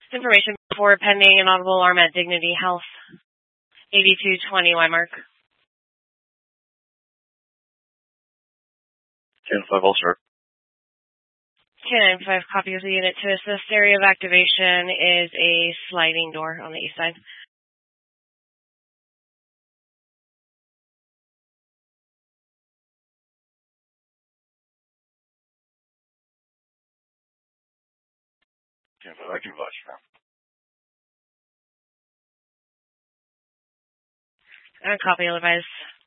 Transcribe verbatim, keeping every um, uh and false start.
Information for pending and audible alarm at Dignity Health. eighty-two twenty Wymark. ten five, all start. ten five, copy of the unit to assist. Area of activation is a sliding door on the east side. ten five, I can watch now. And copy, otherwise